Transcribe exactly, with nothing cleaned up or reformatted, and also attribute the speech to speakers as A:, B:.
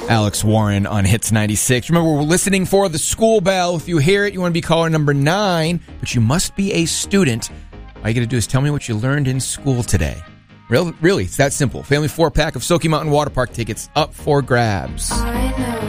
A: Alex Warren on Hits ninety-six. Remember, we're listening for the school bell. If you hear it, you want to be caller number nine, but you must be a student. All you got to do is tell me what you learned in school today. Real, really, it's that simple. Family four-pack of Soaky Mountain Water Park tickets up for grabs.